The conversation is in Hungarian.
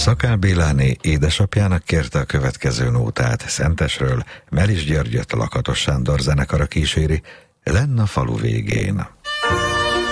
Szakál Béláné édesapjának kérte a következő nótát. Szentesről Melis Györgyöt Lakatos Sándor zenekara kíséri, Lenn a falu végén.